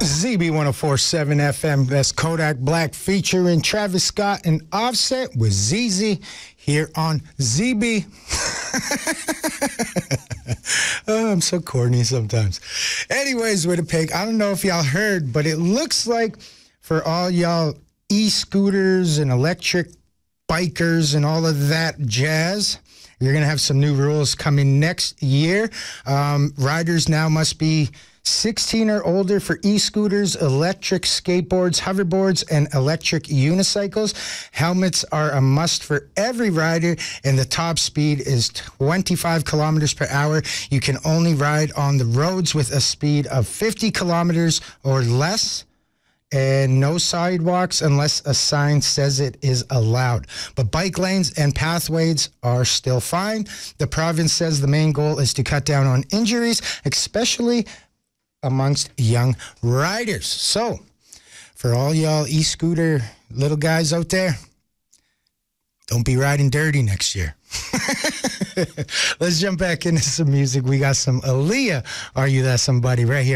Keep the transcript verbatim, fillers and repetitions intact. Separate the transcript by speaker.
Speaker 1: Z B one oh four point seven F M, that's Kodak Black featuring Travis Scott and Offset with Z Z here on Z B. Oh, I'm so corny sometimes. Anyways, with a pig, I don't know if y'all heard, but it looks like for all y'all e-scooters and electric bikers and all of that jazz, you're going to have some new rules coming next year. Um, riders now must be sixteen or older for e-scooters, electric skateboards, hoverboards, and electric unicycles. Helmets are a must for every rider, and the top speed is twenty-five kilometers per hour. You can only ride on the roads with a speed of fifty kilometers or less, and no sidewalks unless a sign says it is allowed. But bike lanes and pathways are still fine. The province says the main goal is to cut down on injuries, especially amongst young riders. So, for all y'all e-scooter little guys out there, don't be riding dirty next year. Let's jump back into some music. We got some Aaliyah, Are You That Somebody, right here.